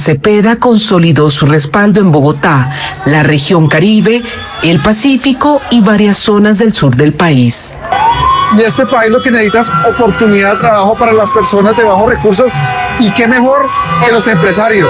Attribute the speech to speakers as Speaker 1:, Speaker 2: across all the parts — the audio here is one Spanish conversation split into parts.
Speaker 1: Cepeda consolidó su respaldo en Bogotá, la región Caribe, el Pacífico y varias zonas del sur del país.
Speaker 2: Y este país lo que necesita es oportunidad de trabajo para las personas de bajos recursos, y qué mejor que los empresarios.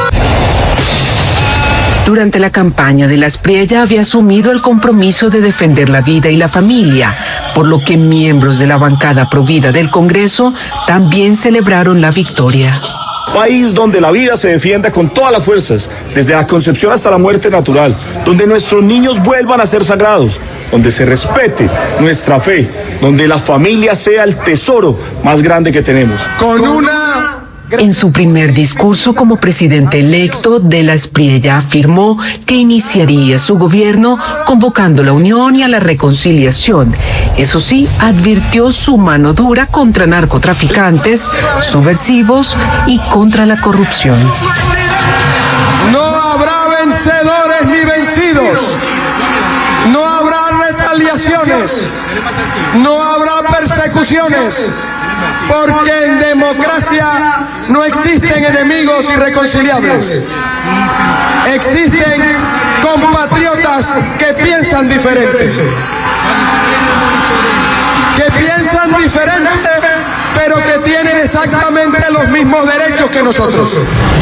Speaker 1: Durante la campaña de la Aspriella había asumido el compromiso de defender la vida y la familia, por lo que miembros de la bancada Provida del Congreso también celebraron la victoria.
Speaker 3: País donde la vida se defienda con todas las fuerzas, desde la concepción hasta la muerte natural, donde nuestros niños vuelvan a ser sagrados, donde se respete nuestra fe, donde la familia sea el tesoro más grande que tenemos.
Speaker 1: En su primer discurso como presidente electo, de la Aspriella afirmó que iniciaría su gobierno convocando la unión y a la reconciliación. Eso sí, advirtió su mano dura contra narcotraficantes, subversivos y contra la corrupción.
Speaker 4: No habrá vencedores ni vencidos. No habrá retaliaciones. No habrá persecuciones. Porque en democracia no existen enemigos irreconciliables. Existen compatriotas que piensan diferente. Pero que tienen exactamente los mismos derechos que nosotros.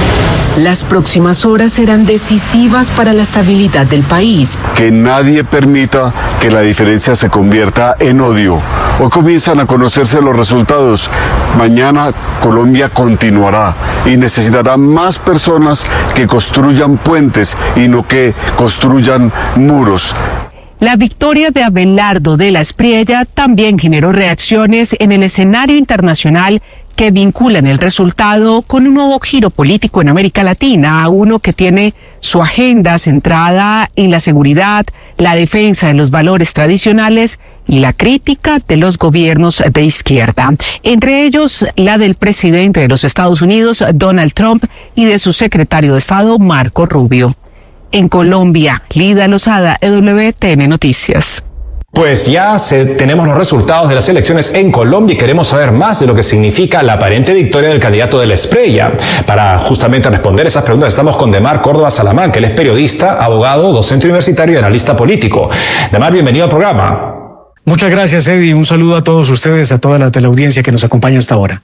Speaker 1: Las próximas horas serán decisivas para la estabilidad del país.
Speaker 5: Que nadie permita que la diferencia se convierta en odio. Hoy comienzan a conocerse los resultados. Mañana Colombia continuará y necesitará más personas que construyan puentes y no que construyan muros.
Speaker 1: La victoria de Abelardo de la Aspriella también generó reacciones en el escenario internacional que vinculan el resultado con un nuevo giro político en América Latina, uno que tiene su agenda centrada en la seguridad, la defensa de los valores tradicionales y la crítica de los gobiernos de izquierda, entre ellos la del presidente de los Estados Unidos, Donald Trump, y de su secretario de Estado, Marco Rubio. En Colombia, Lida Lozada, EWTN Noticias.
Speaker 6: Pues ya tenemos los resultados de las elecciones en Colombia y queremos saber más de lo que significa la aparente victoria del candidato de la Aspriella. Para justamente responder esas preguntas estamos con Demar Córdoba Salamanca. Él es periodista, abogado, docente universitario y analista político. Demar, bienvenido al programa.
Speaker 7: Muchas gracias, Eddie. Un saludo a todos ustedes, a toda la teleaudiencia que nos acompaña hasta ahora.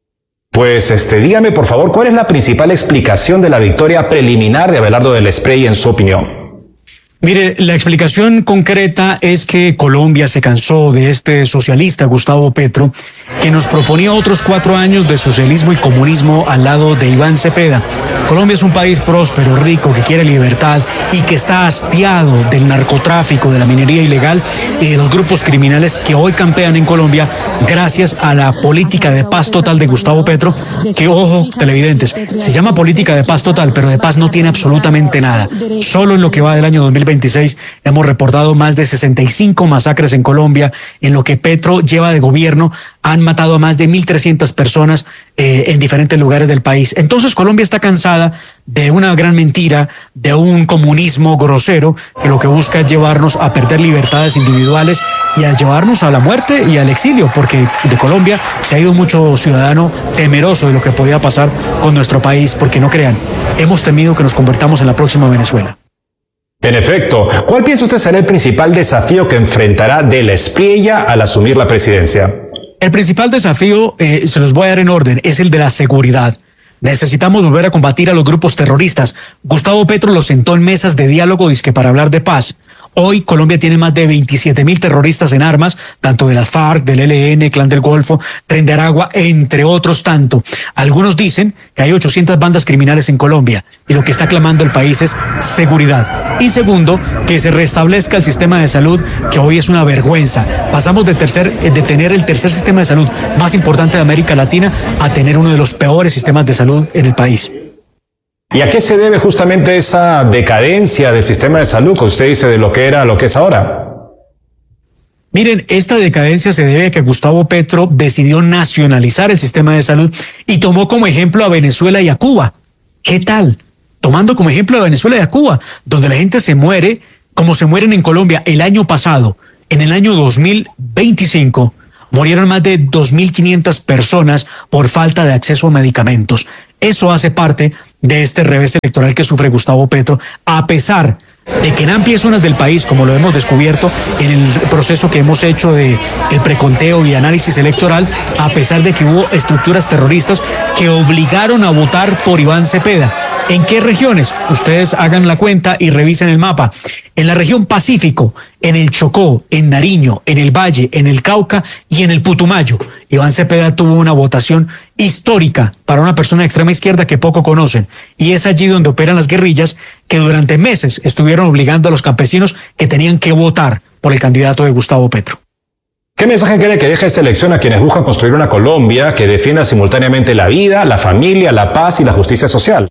Speaker 6: Pues dígame por favor, ¿cuál es la principal explicación de la victoria preliminar de Abelardo de la Aspriella en su opinión?
Speaker 7: Mire, la explicación concreta es que Colombia se cansó de este socialista Gustavo Petro, que nos proponía otros 4 años de socialismo y comunismo al lado de Iván Cepeda. Colombia es un país próspero, rico, que quiere libertad y que está hastiado del narcotráfico, de la minería ilegal y de los grupos criminales que hoy campean en Colombia gracias a la política de paz total de Gustavo Petro, que, ojo, televidentes, se llama política de paz total, pero de paz no tiene absolutamente nada. Solo en lo que va del año 2026 hemos reportado más de 65 masacres en Colombia. En lo que Petro lleva de gobierno han matado a más de 1.300 personas en diferentes lugares del país. Entonces Colombia está cansada de una gran mentira, de un comunismo grosero que lo que busca es llevarnos a perder libertades individuales y a llevarnos a la muerte y al exilio, porque de Colombia se ha ido mucho ciudadano temeroso de lo que podía pasar con nuestro país, porque no crean, hemos temido que nos convertamos en la próxima Venezuela.
Speaker 6: En efecto, ¿cuál piensa usted será el principal desafío que enfrentará de la Aspriella al asumir la presidencia?
Speaker 7: El principal desafío, se los voy a dar en orden, es el de la seguridad. Necesitamos volver a combatir a los grupos terroristas. Gustavo Petro los sentó en mesas de diálogo dizque para hablar de paz. Hoy Colombia tiene más de 27.000 terroristas en armas, tanto de las FARC, del ELN, Clan del Golfo, Tren de Aragua, entre otros tanto. Algunos dicen que hay 800 bandas criminales en Colombia y lo que está clamando el país es seguridad. Y segundo, que se restablezca el sistema de salud, que hoy es una vergüenza. Pasamos de tener el tercer sistema de salud más importante de América Latina a tener uno de los peores sistemas de salud en el país.
Speaker 6: ¿Y a qué se debe justamente esa decadencia del sistema de salud que usted dice de lo que era a lo que es ahora?
Speaker 7: Miren, esta decadencia se debe a que Gustavo Petro decidió nacionalizar el sistema de salud y tomó como ejemplo a Venezuela y a Cuba. ¿Qué tal? Tomando como ejemplo a Venezuela y a Cuba, donde la gente se muere como se mueren en Colombia el año pasado. En el año 2025 murieron más de 2.500 personas por falta de acceso a medicamentos. Eso hace parte de este revés electoral que sufre Gustavo Petro, a pesar de que en amplias zonas del país, como lo hemos descubierto en el proceso que hemos hecho de el preconteo y análisis electoral, a pesar de que hubo estructuras terroristas que obligaron a votar por Iván Cepeda. ¿En qué regiones? Ustedes hagan la cuenta y revisen el mapa. En la región Pacífico, en el Chocó, en Nariño, en el Valle, en el Cauca y en el Putumayo, Iván Cepeda tuvo una votación histórica para una persona de extrema izquierda que poco conocen. Y es allí donde operan las guerrillas que durante meses estuvieron obligando a los campesinos que tenían que votar por el candidato de Gustavo Petro.
Speaker 6: ¿Qué mensaje cree que deja esta elección a quienes buscan construir una Colombia que defienda simultáneamente la vida, la familia, la paz y la justicia social?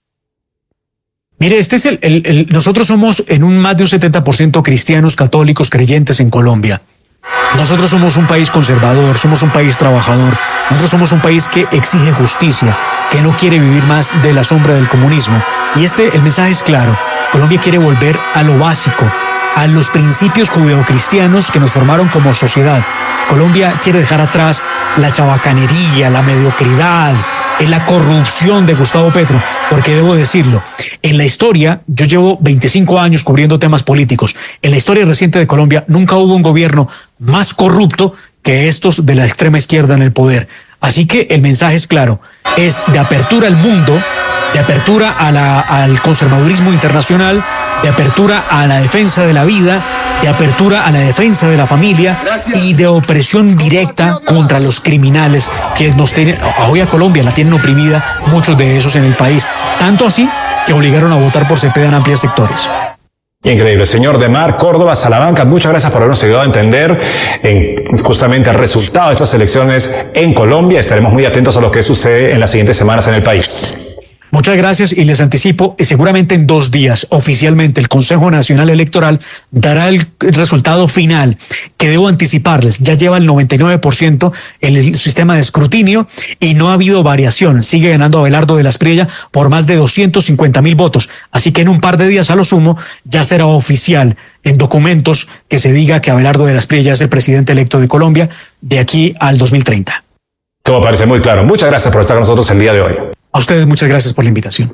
Speaker 7: Mire, este es nosotros somos en un más de un 70% cristianos, católicos, creyentes en Colombia. Nosotros somos un país conservador, somos un país trabajador, nosotros somos un país que exige justicia, que no quiere vivir más de la sombra del comunismo. Y el mensaje es claro, Colombia quiere volver a lo básico, a los principios judeocristianos que nos formaron como sociedad. Colombia quiere dejar atrás la chabacanería, la mediocridad, la corrupción de Gustavo Petro, porque debo decirlo, en la historia, yo llevo 25 años cubriendo temas políticos, en la historia reciente de Colombia nunca hubo un gobierno más corrupto que estos de la extrema izquierda en el poder. Así que el mensaje es claro, es de apertura al mundo, de apertura al conservadurismo internacional, de apertura a la defensa de la vida, de apertura a la defensa de la familia y de opresión directa contra los criminales que nos tienen, hoy a Colombia la tienen oprimida, muchos de esos en el país, tanto así que obligaron a votar por Cepeda en amplios sectores.
Speaker 6: Increíble. Señor Demar Córdoba Salamanca, muchas gracias por habernos ayudado a entender justamente el resultado de estas elecciones en Colombia. Estaremos muy atentos a lo que sucede en las siguientes semanas en el país.
Speaker 7: Muchas gracias y les anticipo, seguramente en 2 días oficialmente el Consejo Nacional Electoral dará el resultado final, que debo anticiparles, ya lleva el 99% en el sistema de escrutinio y no ha habido variación, sigue ganando Abelardo de la Espriella por más de 250,000 votos, así que en un par de días a lo sumo ya será oficial en documentos que se diga que Abelardo de la Espriella es el presidente electo de Colombia de aquí al 2030.
Speaker 6: Todo parece muy claro. Muchas gracias por estar con nosotros el día de hoy.
Speaker 7: A ustedes muchas gracias por la invitación.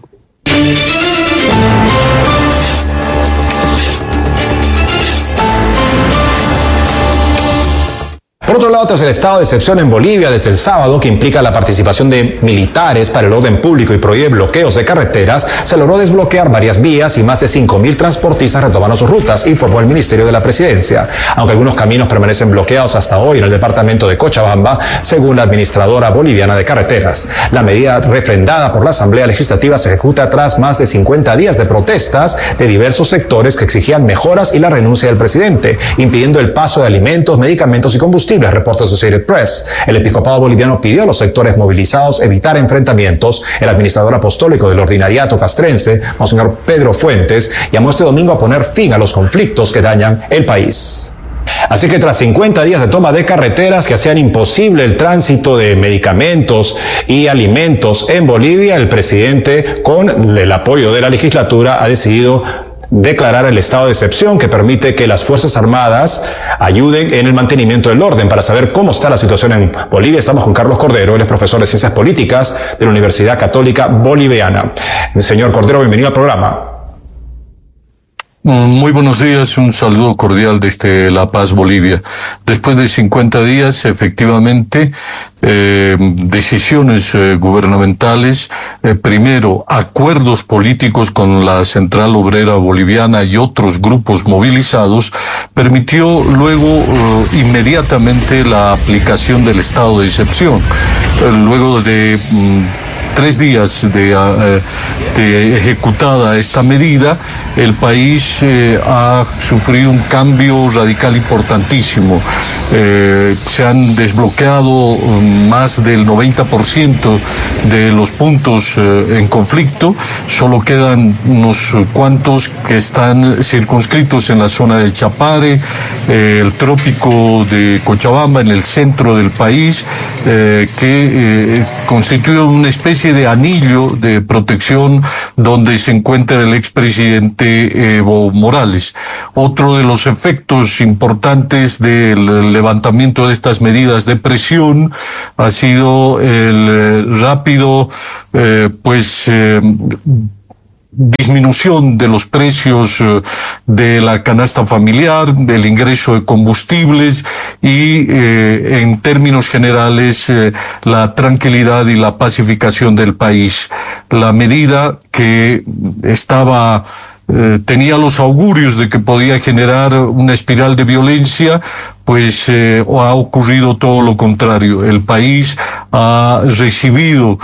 Speaker 6: Por otro lado, tras el estado de excepción en Bolivia desde el sábado, que implica la participación de militares para el orden público y prohíbe bloqueos de carreteras, se logró desbloquear varias vías y más de 5,000 transportistas retomaron sus rutas, informó el Ministerio de la Presidencia. Aunque algunos caminos permanecen bloqueados hasta hoy en el departamento de Cochabamba, según la administradora boliviana de carreteras. La medida refrendada por la Asamblea Legislativa se ejecuta tras más de 50 días de protestas de diversos sectores que exigían mejoras y la renuncia del presidente, impidiendo el paso de alimentos, medicamentos y combustibles, reporta Associated Press. El episcopado boliviano pidió a los sectores movilizados evitar enfrentamientos. El administrador apostólico del ordinariato castrense, Monseñor Pedro Fuentes, llamó este domingo a poner fin a los conflictos que dañan el país. Así que tras 50 días de toma de carreteras que hacían imposible el tránsito de medicamentos y alimentos en Bolivia, el presidente, con el apoyo de la legislatura, ha decidido declarar el estado de excepción que permite que las Fuerzas Armadas ayuden en el mantenimiento del orden. Para saber cómo está la situación en Bolivia, estamos con Carlos Cordero, él es profesor de Ciencias Políticas de la Universidad Católica Boliviana. Señor Cordero, bienvenido al programa.
Speaker 8: Muy buenos días, un saludo cordial desde La Paz, Bolivia. Después de 50 días, efectivamente, decisiones gubernamentales, primero acuerdos políticos con la Central Obrera Boliviana y otros grupos movilizados, permitió luego inmediatamente la aplicación del estado de excepción. Luego de 3 días de ejecutada esta medida, el país ha sufrido un cambio radical importantísimo. Se han desbloqueado más del 90% de los puntos en conflicto. Solo quedan unos cuantos que están circunscritos en la zona del Chapare, el trópico de Cochabamba, en el centro del país, que constituye una especie especie de anillo de protección donde se encuentra el expresidente Evo Morales. Otro de los efectos importantes del levantamiento de estas medidas de presión ha sido el rápido, disminución de los precios de la canasta familiar, el ingreso de combustibles y, en términos generales, la tranquilidad y la pacificación del país. La medida que tenía los augurios de que podía generar una espiral de violencia, pues ha ocurrido todo lo contrario. El país ha recibido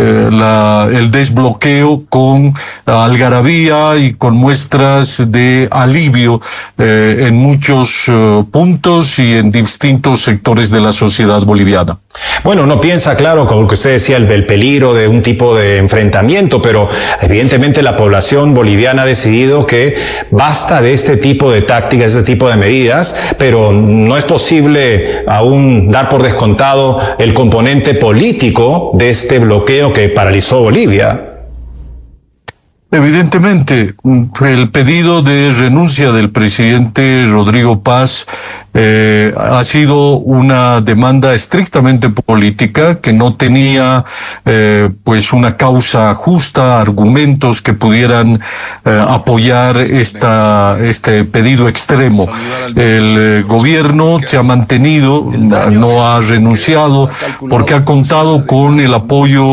Speaker 8: el desbloqueo con algarabía y con muestras de alivio en muchos puntos y en distintos sectores de la sociedad boliviana.
Speaker 6: Bueno, uno piensa, claro, como que usted decía, el peligro de un tipo de enfrentamiento, pero evidentemente la población boliviana ha decidido que basta de este tipo de tácticas, de este tipo de medidas, pero no es posible aún dar por descontado el componente político de este bloqueo que paralizó Bolivia.
Speaker 8: Evidentemente, el pedido de renuncia del presidente Rodrigo Paz ha sido una demanda estrictamente política que no tenía una causa justa, argumentos que pudieran apoyar este pedido extremo. El gobierno se ha mantenido, no ha renunciado, porque ha contado con el apoyo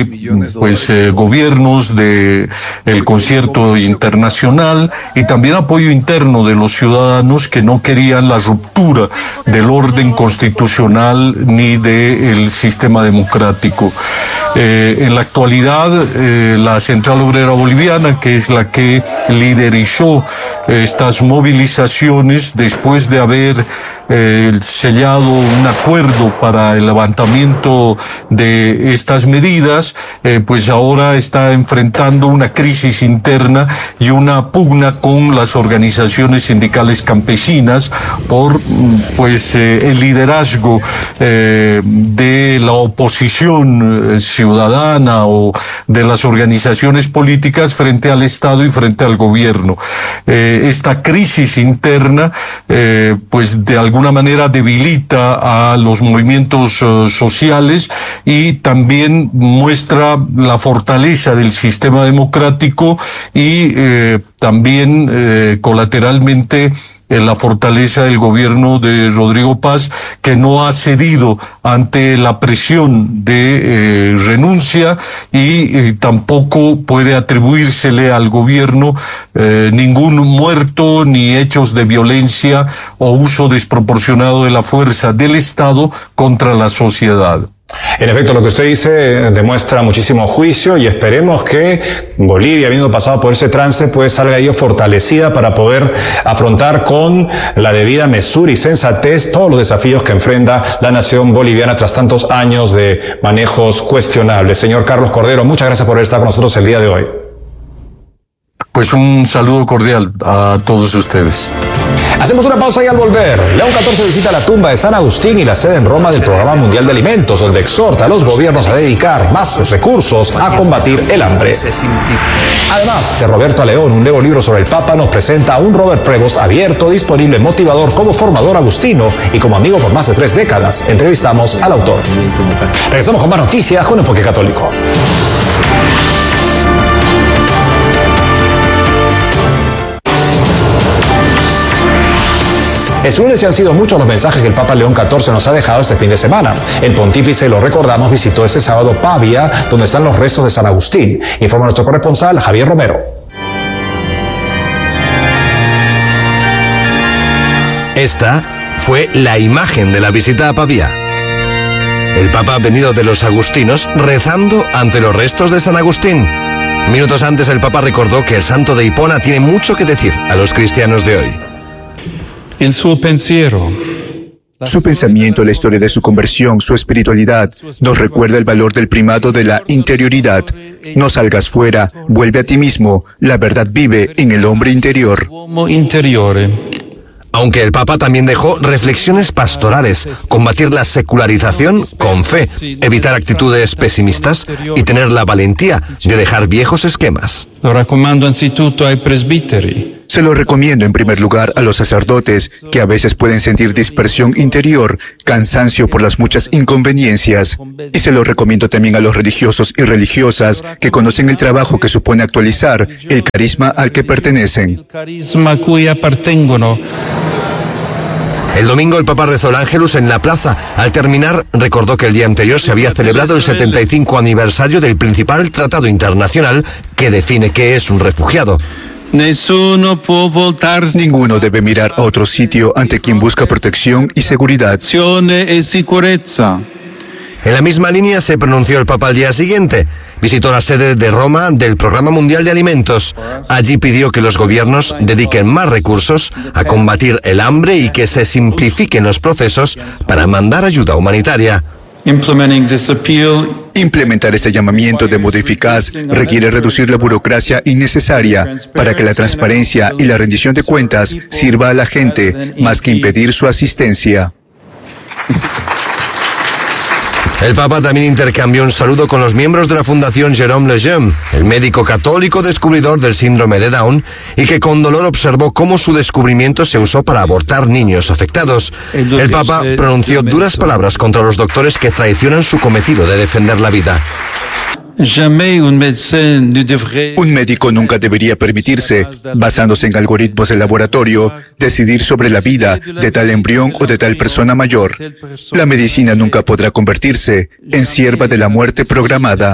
Speaker 8: de gobiernos de el concierto internacional y también apoyo interno de los ciudadanos que no querían la ruptura del orden constitucional ni del sistema democrático. En la actualidad, la Central Obrera Boliviana, que es la que liderizó estas movilizaciones después de haber sellado un acuerdo para el levantamiento de estas medidas, pues ahora está enfrentando una crisis interna y una pugna con las organizaciones sindicales campesinas por el liderazgo de la oposición ciudadana o de las organizaciones políticas frente al Estado y frente al gobierno. Esta crisis interna de alguna manera debilita a los movimientos sociales y también muestra la fortaleza del sistema democrático y también colateralmente la fortaleza del gobierno de Rodrigo Paz, que no ha cedido ante la presión de renuncia y tampoco puede atribuírsele al gobierno ningún muerto ni hechos de violencia o uso desproporcionado de la fuerza del Estado contra la sociedad.
Speaker 6: En efecto, lo que usted dice demuestra muchísimo juicio y esperemos que Bolivia, habiendo pasado por ese trance, pues salga ello fortalecida para poder afrontar con la debida mesura y sensatez todos los desafíos que enfrenta la nación boliviana tras tantos años de manejos cuestionables. Señor Carlos Cordero, muchas gracias por estar con nosotros el día de hoy.
Speaker 8: Pues un saludo cordial a todos ustedes.
Speaker 6: Hacemos una pausa y al volver, León XIV visita la tumba de San Agustín y la sede en Roma del Programa Mundial de Alimentos, donde exhorta a los gobiernos a dedicar más recursos a combatir el hambre. Además de Roberto León, un nuevo libro sobre el Papa nos presenta a un Robert Prevost abierto, disponible, motivador como formador agustino y como amigo por más de 3 décadas. Entrevistamos al autor. Regresamos con más noticias con Enfoque Católico. Es lunes y han sido muchos los mensajes que el Papa León XIV nos ha dejado este fin de semana. El pontífice, lo recordamos, visitó este sábado Pavia, donde están los restos de San Agustín. Informa nuestro corresponsal, Javier Romero.
Speaker 9: Esta fue la imagen de la visita a Pavia. El Papa ha venido de los agustinos rezando ante los restos de San Agustín. Minutos antes el Papa recordó que el santo de Hipona tiene mucho que decir a los cristianos de hoy.
Speaker 10: Su pensamiento, la historia de su conversión, su espiritualidad, nos recuerda el valor del primado de la interioridad. No salgas fuera, vuelve a ti mismo. La verdad vive en el hombre interior.
Speaker 9: Aunque el Papa también dejó reflexiones pastorales, combatir la secularización con fe, evitar actitudes pesimistas y tener la valentía de dejar viejos esquemas.
Speaker 11: Lo recomiendo anzitutto ai presbiteri.
Speaker 10: Se lo recomiendo en primer lugar a los sacerdotes, que a veces pueden sentir dispersión interior, cansancio por las muchas inconveniencias. Y se lo recomiendo también a los religiosos y religiosas, que conocen el trabajo que supone actualizar el carisma al que pertenecen.
Speaker 9: El domingo el Papa rezó el Ángelus en la plaza. Al terminar, recordó que el día anterior se había celebrado el 75 aniversario del principal tratado internacional que define qué es un refugiado.
Speaker 10: Ninguno debe mirar a otro sitio ante quien busca protección y seguridad.
Speaker 9: En la misma línea se pronunció el Papa al día siguiente. Visitó la sede de Roma del Programa Mundial de Alimentos. Allí pidió que los gobiernos dediquen más recursos a combatir el hambre y que se simplifiquen los procesos para mandar ayuda humanitaria.
Speaker 10: Implementar este llamamiento de modo eficaz requiere reducir la burocracia innecesaria para que la transparencia y la rendición de cuentas sirva a la gente más que impedir su asistencia.
Speaker 9: El Papa también intercambió un saludo con los miembros de la Fundación Jérôme Lejeune, el médico católico descubridor del síndrome de Down, y que con dolor observó cómo su descubrimiento se usó para abortar niños afectados. El Papa pronunció duras palabras contra los doctores que traicionan su cometido de defender la vida.
Speaker 10: Un médico nunca debería permitirse, basándose en algoritmos de laboratorio, decidir sobre la vida de tal embrión o de tal persona mayor. La medicina nunca podrá convertirse en sierva de la muerte programada.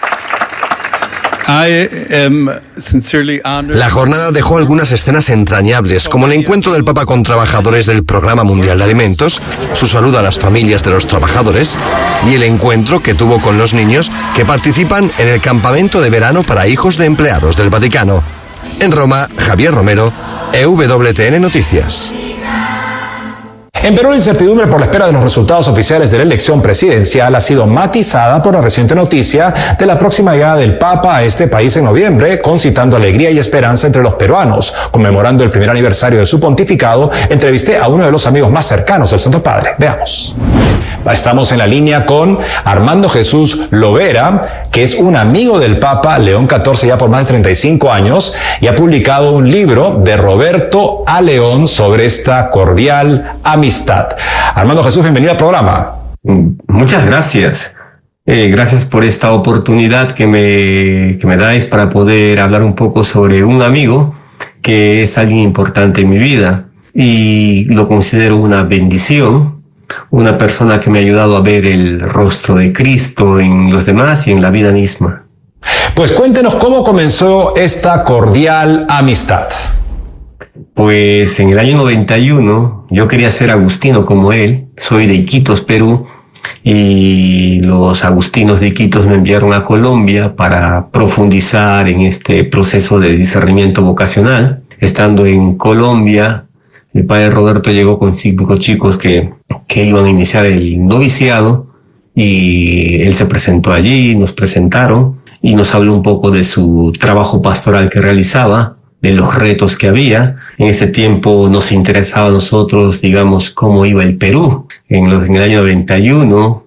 Speaker 9: La jornada dejó algunas escenas entrañables, como el encuentro del Papa con trabajadores del Programa Mundial de Alimentos, su saludo a las familias de los trabajadores y el encuentro que tuvo con los niños que participan en el campamento de verano para hijos de empleados del Vaticano. En Roma, Javier Romero, EWTN Noticias.
Speaker 6: En Perú, la incertidumbre por la espera de los resultados oficiales de la elección presidencial ha sido matizada por la reciente noticia de la próxima llegada del Papa a este país en noviembre, concitando alegría y esperanza entre los peruanos. Conmemorando el primer aniversario de su pontificado, entrevisté a uno de los amigos más cercanos del Santo Padre. Veamos. Estamos en la línea con Armando Jesús Lovera, que es un amigo del Papa León XIV ya por más de 35 años y ha publicado un libro de Roberto A. León sobre esta cordial amistad. Armando Jesús, bienvenido al programa.
Speaker 12: Muchas gracias. Gracias por esta oportunidad que me dais para poder hablar un poco sobre un amigo que es alguien importante en mi vida y lo considero una bendición. Una persona que me ha ayudado a ver el rostro de Cristo en los demás y en la vida misma.
Speaker 6: Pues cuéntenos cómo comenzó esta cordial amistad.
Speaker 12: Pues en el año 91 yo quería ser agustino como él. Soy de Iquitos, Perú, y los agustinos de Iquitos me enviaron a Colombia para profundizar en este proceso de discernimiento vocacional. Estando en Colombia, el padre Roberto llegó con 5 chicos que iban a iniciar el noviciado y él se presentó allí, nos presentaron y nos habló un poco de su trabajo pastoral que realizaba, de los retos que había. En ese tiempo nos interesaba a nosotros, digamos, cómo iba el Perú en el año 91,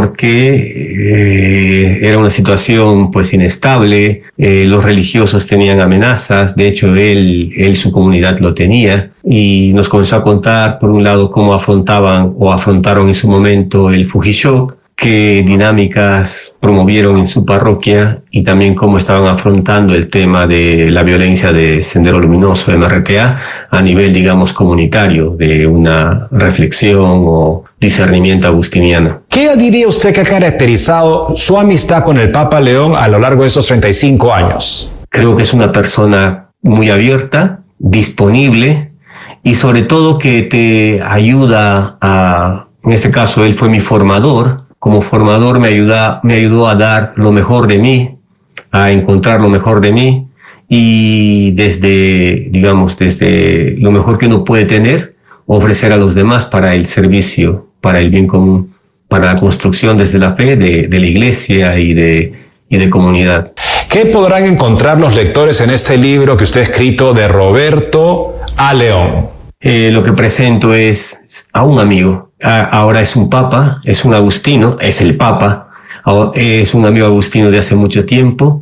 Speaker 12: porque era una situación pues inestable, los religiosos tenían amenazas, de hecho él su comunidad lo tenía, y nos comenzó a contar por un lado cómo afrontaron en su momento el Fujishock, qué dinámicas promovieron en su parroquia y también cómo estaban afrontando el tema de la violencia de Sendero Luminoso, MRTA, a nivel, digamos, comunitario, de una reflexión o discernimiento agustiniano.
Speaker 6: ¿Qué diría usted que ha caracterizado su amistad con el Papa León a lo largo de esos 35 años?
Speaker 12: Creo que es una persona muy abierta, disponible y sobre todo que te ayuda en este caso él fue mi formador. Como formador me ayudó a dar lo mejor de mí, a encontrar lo mejor de mí y desde lo mejor que uno puede tener, ofrecer a los demás para el servicio, para el bien común, para la construcción desde la fe de la iglesia y de comunidad.
Speaker 6: ¿Qué podrán encontrar los lectores en este libro que usted ha escrito de Roberto A. León?
Speaker 12: Lo que presento es a un amigo. Ahora es un papa, es un agustino, es el papa, es un amigo agustino de hace mucho tiempo.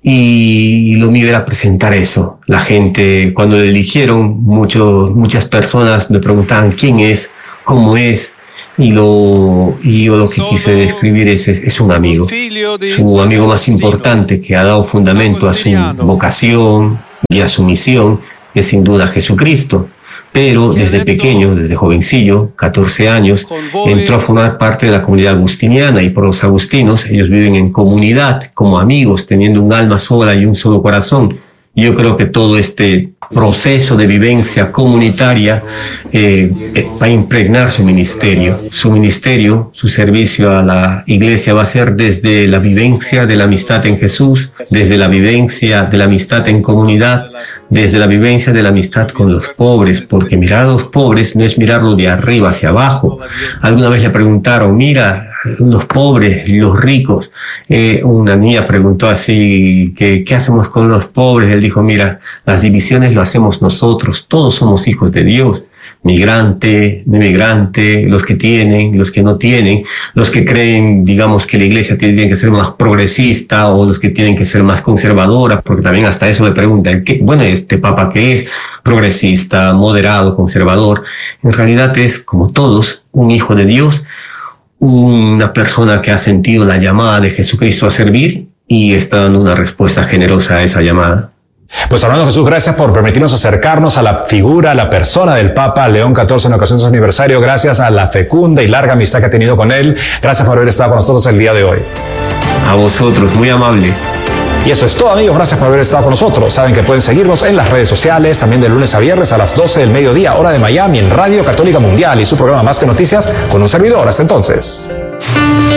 Speaker 12: Y lo mío era presentar eso. La gente, cuando lo eligieron, muchas personas me preguntaban quién es, cómo es, y yo lo que quise describir es un amigo, su amigo más importante que ha dado fundamento a su vocación y a su misión, es sin duda Jesucristo. Pero desde pequeño, desde jovencillo, 14 años, entró a formar parte de la comunidad agustiniana, y por los agustinos ellos viven en comunidad, como amigos, teniendo un alma sola y un solo corazón. Yo creo que todo este proceso de vivencia comunitaria va a impregnar su ministerio. Su servicio a la iglesia va a ser desde la vivencia de la amistad en Jesús, desde la vivencia de la amistad en comunidad, desde la vivencia de la amistad con los pobres, porque mirar a los pobres no es mirarlo de arriba hacia abajo. Alguna vez le preguntaron, mira, los pobres, los ricos. Una niña preguntó así, ¿qué hacemos con los pobres? Él dijo, mira, las divisiones lo hacemos nosotros, todos somos hijos de Dios. Migrante, inmigrante, los que tienen, los que no tienen, los que creen, digamos, que la iglesia tiene que ser más progresista, o los que tienen que ser más conservadora, porque también hasta eso me preguntan, bueno, este papa ¿qué es? Progresista, moderado, conservador. En realidad es, como todos, un hijo de Dios, una persona que ha sentido la llamada de Jesucristo a servir y está dando una respuesta generosa a esa llamada.
Speaker 6: Pues hermano Jesús, gracias por permitirnos acercarnos a la figura, a la persona del Papa León XIV en ocasión de su aniversario. Gracias a la fecunda y larga amistad que ha tenido con él. Gracias por haber estado con nosotros el día de hoy.
Speaker 12: A vosotros, muy amable.
Speaker 6: Y eso es todo, amigos. Gracias por haber estado con nosotros. Saben que pueden seguirnos en las redes sociales, también de lunes a viernes a las 12 del mediodía, hora de Miami, en Radio Católica Mundial, y su programa Más que Noticias con un servidor. Hasta entonces.